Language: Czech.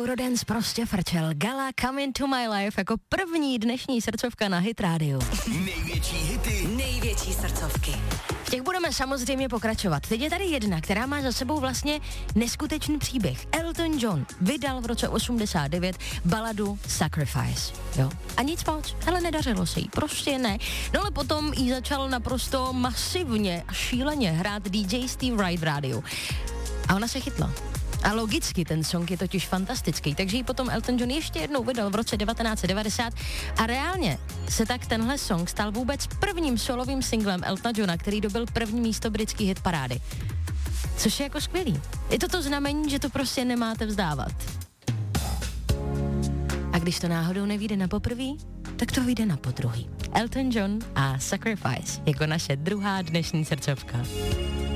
Eurodance prostě frčel. Gala Come Into My Life jako první dnešní srdcovka na Hit Radio. Největší hity, největší srdcovky. V těch budeme samozřejmě pokračovat. Teď je tady jedna, která má za sebou vlastně neskutečný příběh. Elton John vydal v roce 89 baladu Sacrifice. Jo? A nic moc, hele, nedařilo se jí, prostě ne. No ale potom jí začal naprosto masivně a šíleně hrát DJ Steve Wright v rádiu. A ona se chytla. A logicky, ten song je totiž fantastický, takže ji potom Elton John ještě jednou vydal v roce 1990 a reálně se tak tenhle song stal vůbec prvním solovým singlem Eltona Johna, který dobil první místo britský hit parády. Což je jako skvělý. Je to znamení, že to prostě nemáte vzdávat. A když to náhodou nevyjde na poprvý, tak to vyjde na podruhý. Elton John a Sacrifice jako naše druhá dnešní srdcovka.